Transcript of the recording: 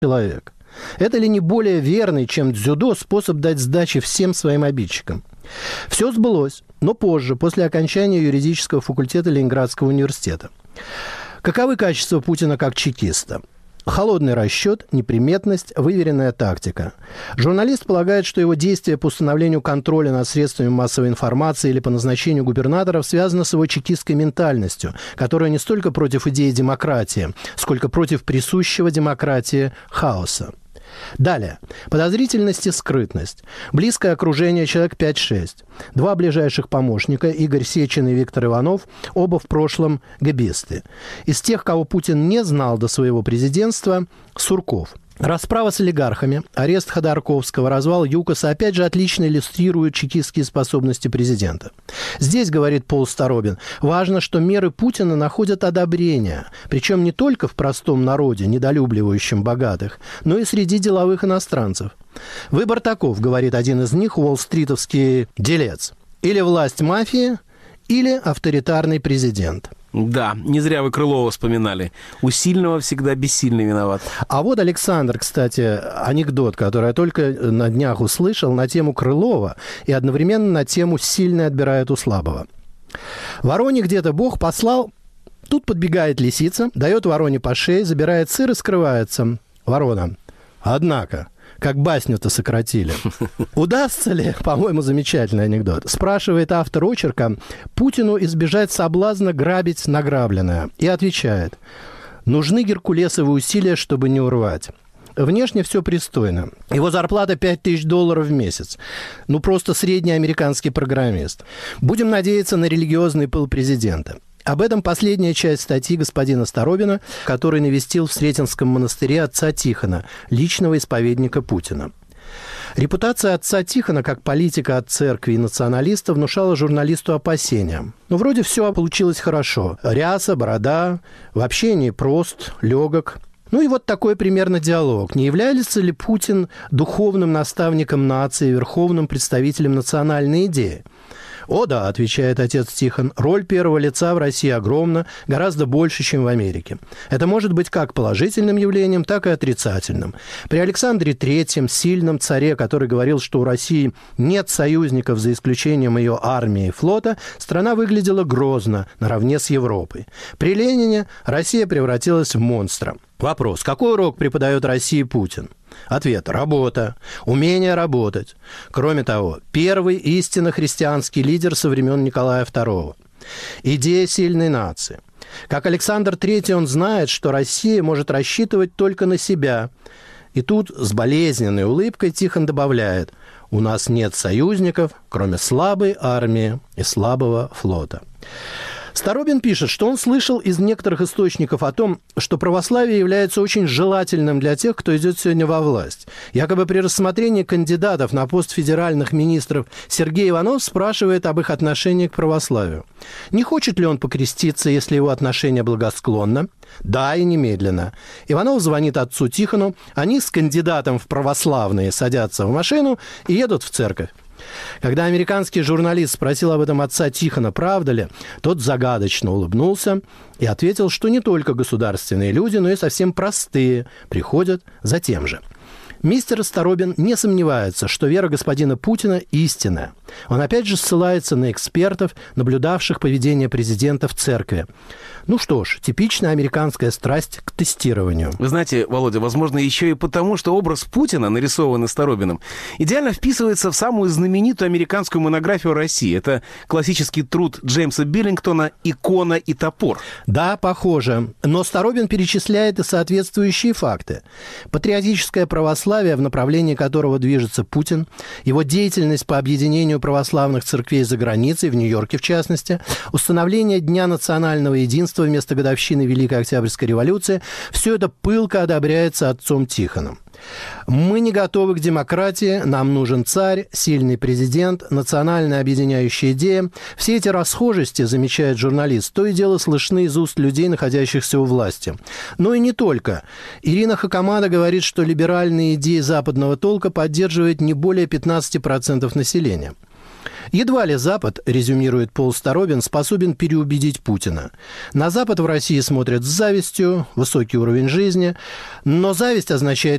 человек. Это ли не более верный, чем дзюдо, способ дать сдачи всем своим обидчикам? Все сбылось, но позже, после окончания юридического факультета Ленинградского университета. Каковы качества Путина как чекиста? Холодный расчет, неприметность, выверенная тактика. Журналист полагает, что его действия по установлению контроля над средствами массовой информации или по назначению губернаторов связаны с его чекистской ментальностью, которая не столько против идеи демократии, сколько против присущего демократии хаоса. Далее. Подозрительность и скрытность. Близкое окружение, человек 5-6. Два ближайших помощника, Игорь Сечин и Виктор Иванов, оба в прошлом гэбисты. Из тех, кого Путин не знал до своего президентства, Сурков. Расправа с олигархами, арест Ходорковского, развал ЮКОСа опять же отлично иллюстрируют чекистские способности президента. Здесь, говорит Пол Старобин, важно, что меры Путина находят одобрение, причем не только в простом народе, недолюбливающем богатых, но и среди деловых иностранцев. Выбор таков, говорит один из них, уолл-стритовский делец. Или власть мафии, или авторитарный президент. Да, не зря вы Крылова вспоминали. У сильного всегда бессильный виноват. А вот, Александр, кстати, анекдот, который я только на днях услышал на тему Крылова и одновременно на тему «сильный отбирает у слабого». Вороне где-то Бог послал, тут подбегает лисица, дает вороне по шее, забирает сыр и скрывается. Ворона. Однако... Как басню-то сократили. Удастся ли, по-моему, замечательный анекдот, спрашивает автор очерка, Путину избежать соблазна грабить награбленное. И отвечает, нужны геркулесовые усилия, чтобы не урвать. Внешне все пристойно. Его зарплата $5000 в месяц. Ну, просто средний американский программист. Будем надеяться на религиозный пыл президента. Об этом последняя часть статьи господина Старобина, который навестил в Сретенском монастыре отца Тихона, личного исповедника Путина. Репутация отца Тихона как политика от церкви и националиста внушала журналисту опасения. Ну, вроде все получилось хорошо. Ряса, борода, в общении прост, легок. Ну и вот такой примерно диалог. Не является ли Путин духовным наставником нации, верховным представителем национальной идеи? «О да», – отвечает отец Тихон, – «роль первого лица в России огромна, гораздо больше, чем в Америке. Это может быть как положительным явлением, так и отрицательным. При Александре III, сильном царе, который говорил, что у России нет союзников за исключением ее армии и флота, страна выглядела грозно, наравне с Европой. При Ленине Россия превратилась в монстра». Вопрос. Какой урок преподает России Путин? Ответ. Работа. Умение работать. Кроме того, первый истинно христианский лидер со времен Николая II. Идея сильной нации. Как Александр III, он знает, что Россия может рассчитывать только на себя. И тут с болезненной улыбкой Тихон добавляет, у нас нет союзников, кроме слабой армии и слабого флота. Старобин пишет, что он слышал из некоторых источников о том, что православие является очень желательным для тех, кто идет сегодня во власть. Якобы при рассмотрении кандидатов на пост федеральных министров Сергей Иванов спрашивает об их отношении к православию. Не хочет ли он покреститься, если его отношение благосклонно? Да, и немедленно. Иванов звонит отцу Тихону, они с кандидатом в православные садятся в машину и едут в церковь. Когда американский журналист спросил об этом отца Тихона, правда ли, тот загадочно улыбнулся и ответил, что не только государственные люди, но и совсем простые приходят за тем же. Мистер Старобин не сомневается, что вера господина Путина истинная. Он опять же ссылается на экспертов, наблюдавших поведение президента в церкви. Ну что ж, типичная американская страсть к тестированию. Вы знаете, Володя, возможно, еще и потому, что образ Путина, нарисованный Старобиным, идеально вписывается в самую знаменитую американскую монографию России. Это классический труд Джеймса Биллингтона «Икона и топор». Да, похоже. Но Старобин перечисляет и соответствующие факты. Патриотическое православие, в направлении которого движется Путин, его деятельность по объединению православных церквей за границей, в Нью-Йорке в частности, установление Дня национального единства вместо годовщины Великой Октябрьской революции, все это пылко одобряется отцом Тихоном. Мы не готовы к демократии, нам нужен царь, сильный президент, национальная объединяющая идея. Все эти расхожести, замечает журналист, то и дело слышны из уст людей, находящихся у власти. Но и не только. Ирина Хакамада говорит, что либеральные идеи западного толка поддерживает не более 15% населения. Едва ли Запад, резюмирует Пол Старобин, способен переубедить Путина. На Запад в России смотрят с завистью, высокий уровень жизни, но зависть означает